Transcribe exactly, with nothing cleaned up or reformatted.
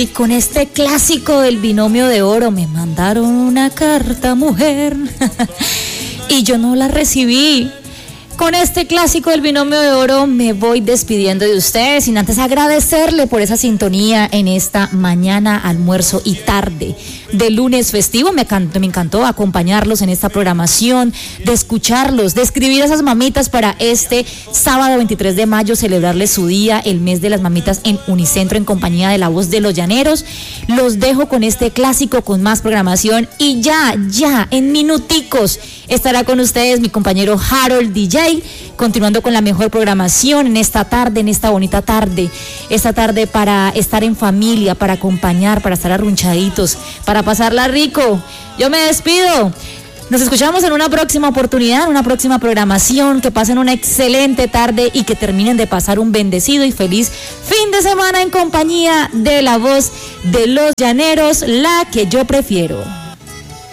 Y con este clásico del binomio de oro, me mandaron una carta, mujer, y yo no la recibí. Con este clásico del binomio de oro me voy despidiendo de ustedes, sin antes agradecerle por esa sintonía en esta mañana, almuerzo y tarde de lunes festivo. Me encantó, me encantó acompañarlos en esta programación, de escucharlos, de escribir a esas mamitas para este sábado veintitrés de mayo, celebrarles su día, el mes de las mamitas en Unicentro, en compañía de La Voz de los Llaneros. Los dejo con este clásico, con más programación, y ya, ya, en minuticos estará con ustedes mi compañero Harold D J, continuando con la mejor programación en esta tarde, en esta bonita tarde, esta tarde para estar en familia, para acompañar, para estar arrunchaditos, para pasarla rico. Yo me despido. Nos escuchamos en una próxima oportunidad, una próxima programación. Que pasen una excelente tarde y que terminen de pasar un bendecido y feliz fin de semana en compañía de La Voz de los Llaneros, la que yo prefiero.